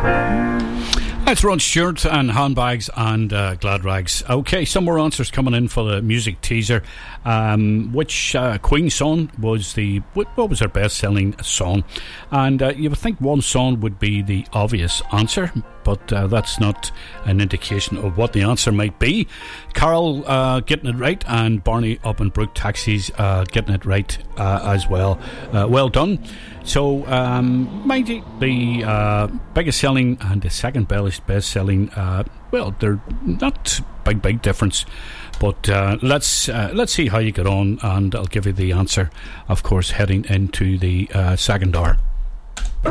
That's Rod Stewart and Handbags and Glad Rags. Okay, some more answers coming in for the music teaser. Which Queen song was what was their best-selling song? And you would think one song would be the obvious answer, but that's not an indication of what the answer might be. Carol getting it right, and Barney up in Brook Taxis getting it right as well. Well done. So, mind you, the biggest selling and the second best selling, well, they're not big difference. But let's see how you get on, and I'll give you the answer, of course, heading into the second hour.